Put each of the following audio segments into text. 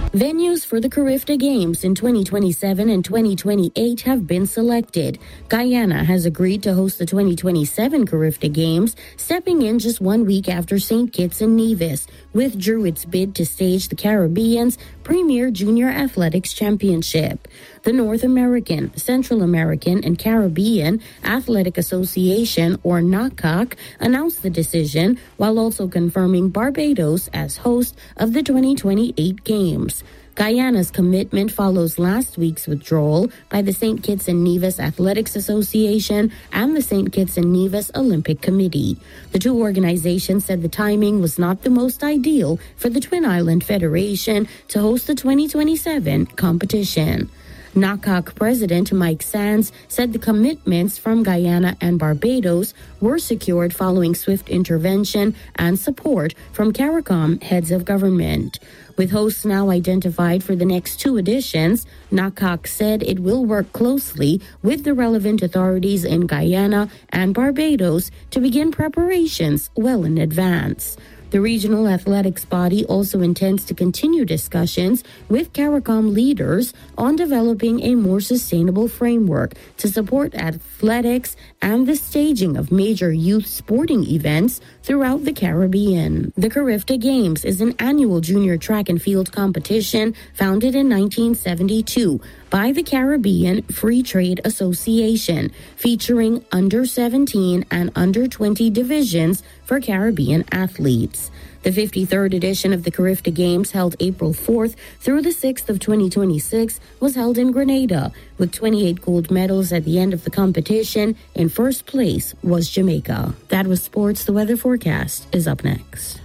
Venues for the Carifta Games in 2027 and 2028 have been selected. Guyana has agreed to host the 2027 Carifta Games, stepping in just 1 week after St. Kitts and Nevis withdrew its bid to stage the Caribbean's premier junior athletics championship. The North American, Central American, and Caribbean Athletic Association, or NACAC, announced the decision while also confirming Barbados as host of the 2028 Games. Guyana's commitment follows last week's withdrawal by the St. Kitts and Nevis Athletics Association and the St. Kitts and Nevis Olympic Committee. The two organizations said the timing was not the most ideal for the Twin Island Federation to host the 2027 competition. NACAC President Mike Sands said the commitments from Guyana and Barbados were secured following swift intervention and support from CARICOM heads of government. With hosts now identified for the next two editions, NACAC said it will work closely with the relevant authorities in Guyana and Barbados to begin preparations well in advance. The regional athletics body also intends to continue discussions with CARICOM leaders on developing a more sustainable framework to support athletics and the staging of major youth sporting events throughout the Caribbean. The Carifta Games is an annual junior track and field competition founded in 1972 by the Caribbean Free Trade Association, featuring under 17 and under 20 divisions for Caribbean athletes. The 53rd edition of the Carifta Games, held April 4th through the 6th of 2026, was held in Grenada, with 28 gold medals at the end of the competition. In first place was Jamaica. That was sports. The weather forecast is up next.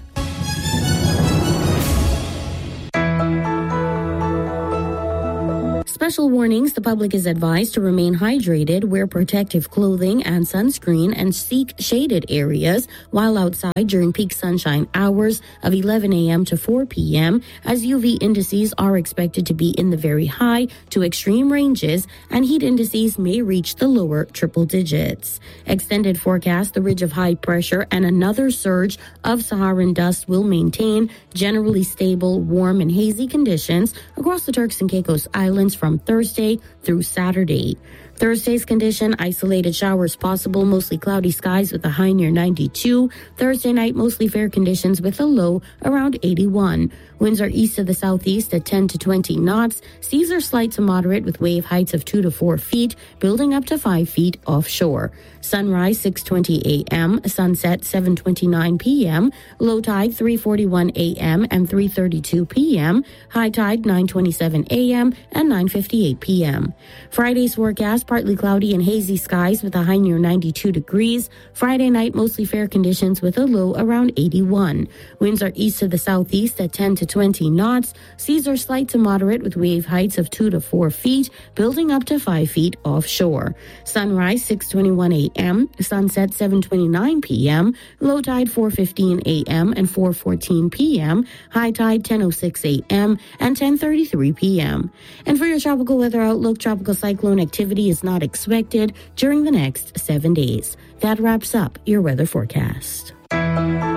Special warnings. The public is advised to remain hydrated, wear protective clothing and sunscreen, and seek shaded areas while outside during peak sunshine hours of 11 a.m. to 4 p.m., as UV indices are expected to be in the very high to extreme ranges, and heat indices may reach the lower triple digits. Extended forecast. The ridge of high pressure and another surge of Saharan dust will maintain generally stable, warm, and hazy conditions across the Turks and Caicos Islands from Thursday through Saturday. Thursday's condition, isolated showers possible, mostly cloudy skies with a high near 92. Thursday night, mostly fair conditions with a low around 81. Winds are east to the southeast at 10 to 20 knots. Seas are slight to moderate with wave heights of 2 to 4 feet, building up to 5 feet offshore. Sunrise 6:20 a.m., sunset 7:29 p.m., low tide 3:41 a.m. and 3:32 p.m., high tide 9:27 a.m. and 9:58 p.m. Friday's forecast, partly cloudy and hazy skies with a high near 92 degrees. Friday night, mostly fair conditions with a low around 81. Winds are east to the southeast at 10 to 20 knots. Seas are slight to moderate with wave heights of 2 to 4 feet, building up to 5 feet offshore. Sunrise 6:21 a.m., sunset 7:29 p.m., low tide 4:15 a.m. and 4:14 p.m., high tide 10:06 a.m. and 10:33 p.m. And for your tropical weather outlook, tropical cyclone activity is not expected during the next 7 days. That wraps up your weather forecast.